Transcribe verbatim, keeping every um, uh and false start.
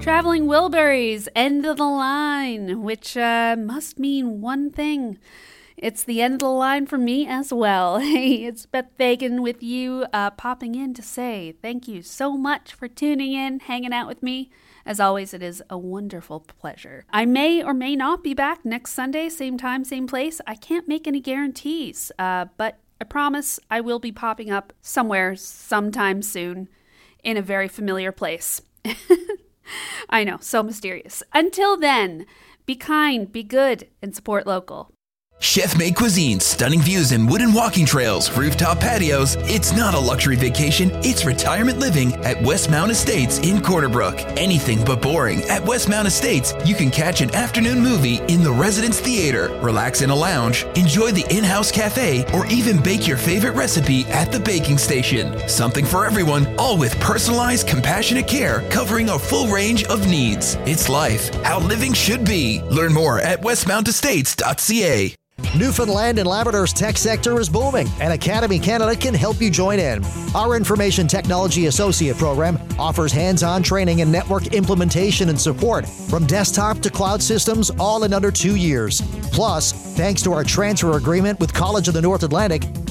Traveling Wilburys, end of the line, which uh, must mean one thing. It's the end of the line for me as well. Hey, it's Beth Fagan with you, uh, popping in to say thank you so much for tuning in, hanging out with me. As always, it is a wonderful pleasure. I may or may not be back next Sunday, same time, same place. I can't make any guarantees, uh, but I promise I will be popping up somewhere sometime soon in a very familiar place. I know, so mysterious. Until then, be kind, be good, and support local. Chef-made cuisine, stunning views and wooden walking trails, rooftop patios. It's not a luxury vacation, it's retirement living at Westmount Estates in Corner Brook. Anything but boring. At Westmount Estates, you can catch an afternoon movie in the Residence Theater, relax in a lounge, enjoy the in-house cafe, or even bake your favorite recipe at the baking station. Something for everyone, all with personalized, compassionate care covering a full range of needs. It's life, how living should be. Learn more at westmount estates dot c a. Newfoundland and Labrador's tech sector is booming, and Academy Canada can help you join in. Our Information Technology Associate program offers hands-on training in network implementation and support, from desktop to cloud systems, all in under two years. Plus, thanks to our transfer agreement with College of the North Atlantic,